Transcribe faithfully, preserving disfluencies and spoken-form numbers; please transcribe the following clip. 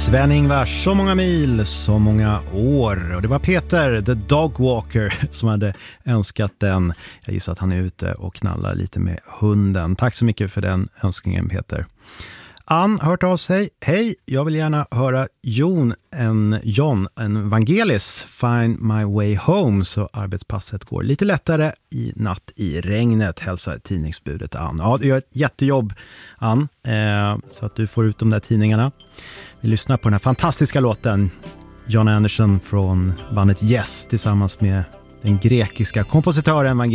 Sven-Ingvars, så många mil, så många år. Och det var Peter, the dog walker, som hade önskat den. Jag gissar att han är ute och knallar lite med hunden. Tack så mycket för den önskningen, Peter. Ann har hört av sig. Hej, jag vill gärna höra Jon, en John, en Vangelis, Find My Way Home, så arbetspasset går lite lättare i natt i regnet, hälsar tidningsbudet Ann. Ja, du gör ett jättejobb, Ann, eh, så att du får ut de där tidningarna. Vi lyssnar på den här fantastiska låten, John Anderson från bandet Yes, tillsammans med den grekiska kompositören Vangelis.